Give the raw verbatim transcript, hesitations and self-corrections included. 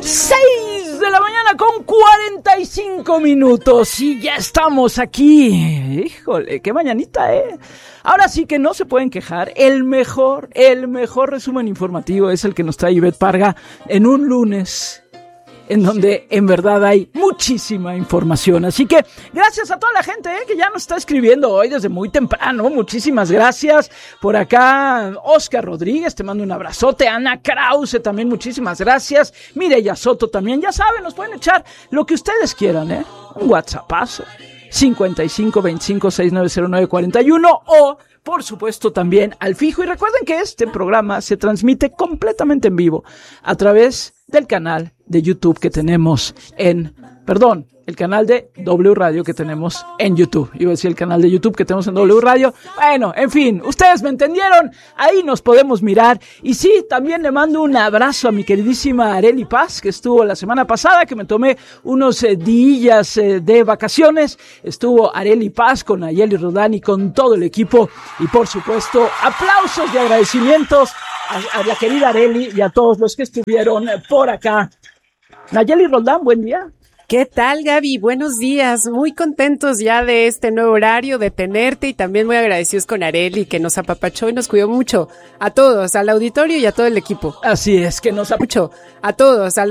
seis de la mañana con cuarenta y cinco minutos y ya estamos aquí. Híjole, qué mañanita, ¿eh? Ahora sí que no se pueden quejar. El mejor, el mejor resumen informativo es el que nos trae Ivette Parga en un lunes en donde en verdad hay muchísima información. Así que gracias a toda la gente eh, que ya nos está escribiendo hoy desde muy temprano. Muchísimas gracias. Por acá Oscar Rodríguez, te mando un abrazote. Ana Krause también, muchísimas gracias. Mireya Soto también, ya saben, nos pueden echar lo que ustedes quieran, ¿eh? Un WhatsAppazo cincuenta y cinco veinticinco sesenta y nueve cero nueve cuarenta y uno o por supuesto también al fijo. Y recuerden que este programa se transmite completamente en vivo a través del canal de YouTube que tenemos en, perdón, el canal de W Radio que tenemos en YouTube. Iba a decir el canal de YouTube que tenemos en W Radio. Bueno, en fin, ustedes me entendieron. Ahí nos podemos mirar. Y sí, también le mando un abrazo a mi queridísima Arely Paz, que estuvo la semana pasada, que me tomé unos eh, días eh, de vacaciones. Estuvo Arely Paz con Nayeli Roldán y con todo el equipo. Y por supuesto, aplausos y agradecimientos a, a la querida Arely y a todos los que estuvieron por acá. Nayeli Roldán, buen día. ¿Qué tal, Gaby? Buenos días. Muy contentos ya de este nuevo horario, de tenerte y también muy agradecidos con Arely, que nos apapachó y nos cuidó mucho. A todos, al auditorio y a todo el equipo. Así es, que nos apapachó mucho. A todos, al